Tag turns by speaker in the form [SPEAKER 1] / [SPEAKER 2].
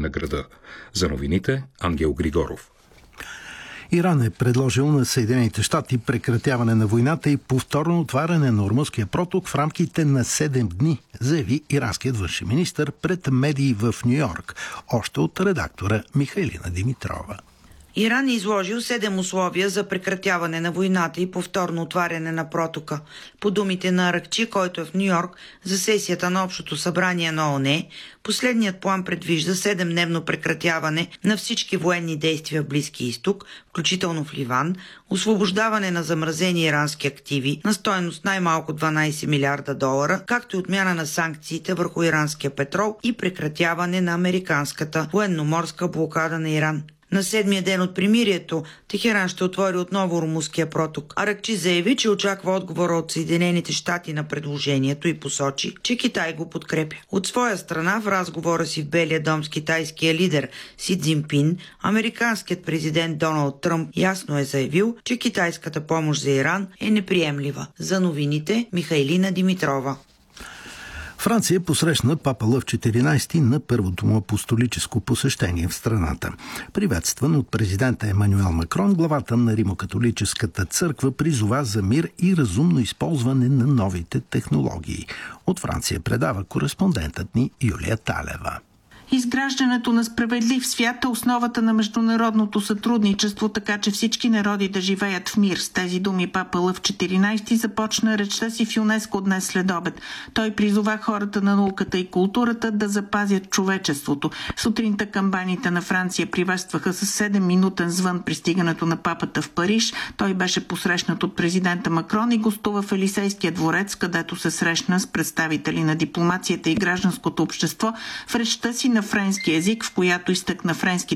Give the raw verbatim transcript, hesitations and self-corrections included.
[SPEAKER 1] на града. За новините Ангел Григоров.
[SPEAKER 2] Иран е предложил на Съединените щати прекратяване на войната и повторно отваряне на Ормузския проток в рамките на седем дни, заяви иранският външен министър пред медии в Ню-Йорк, още от редактора Михайлина Димитрова.
[SPEAKER 3] Иран е изложил седем условия за прекратяване на войната и повторно отваряне на протока. По думите на Аракчи, който е в Нью-Йорк за сесията на Общото събрание на ООН, последният план предвижда седемдневно прекратяване на всички военни действия в Близкия изток, включително в Ливан, освобождаване на замразени ирански активи на стойност най-малко дванадесет милиарда долара, както и отмяна на санкциите върху иранския петрол и прекратяване на американската военноморска блокада на Иран. На седмия ден от примирието, Техеран ще отвори отново Ормузския проток. Аракчи заяви, че очаква отговора от Съединените щати на предложението и посочи, че Китай го подкрепя. От своя страна, в разговора си в Белия дом с китайския лидер Си Цзинпин, американският президент Доналд Тръмп ясно е заявил, че китайската помощ за Иран е неприемлива. За новините Михайлина Димитрова.
[SPEAKER 2] Франция посрещна папа Лъв четиринадесети на първото му апостолическо посещение в страната. Приветстван от президента Емануел Макрон, главата на Римокатолическата църква призова за мир и разумно използване на новите технологии. От Франция предава кореспондентът ни Юлия Талева.
[SPEAKER 4] Изграждането на справедлив свят е основата на международното сътрудничество, така че всички народи да живеят в мир. С тези думи папа Лъв четиринадесети започна речта си в ЮНЕСКО днес след обед. Той призова хората на науката и културата да запазят човечеството. Сутринта камбаните на Франция приветстваха с седемминутен звън пристигането на папата в Париж. Той беше посрещнат от президента Макрон и гостува в Елисейския дворец, където се срещна с представители на дипломацията и гражданското общество. В речта си на френски език, в която изтъкна френските